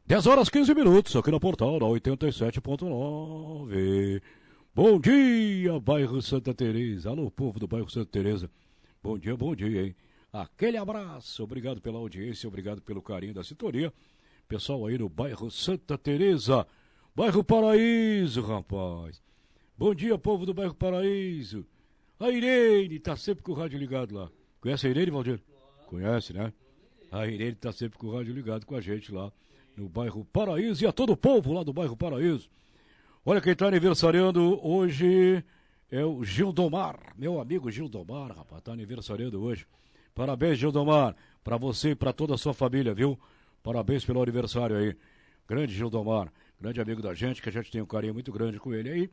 10 horas 15 minutos, aqui no portal da 87.9. Bom dia, bairro Santa Teresa. Alô, povo do bairro Santa Teresa. Bom dia, hein? Aquele abraço, obrigado pela audiência, obrigado pelo carinho da sintonia. Pessoal aí no bairro Santa Teresa, bairro Paraíso, rapaz. Bom dia, povo do bairro Paraíso. A Irene tá sempre com o rádio ligado lá. Conhece a Irene, Valdir? Conhece, né? A Irene tá sempre com o rádio ligado com a gente lá no bairro Paraíso e a todo o povo lá do bairro Paraíso. Olha quem tá aniversariando hoje é o Gildomar, meu amigo Gildomar, rapaz, tá aniversariando hoje. Parabéns, Gildomar, pra você e pra toda a sua família, viu? Parabéns pelo aniversário aí. Grande Gildomar, grande amigo da gente, que a gente tem um carinho muito grande com ele aí.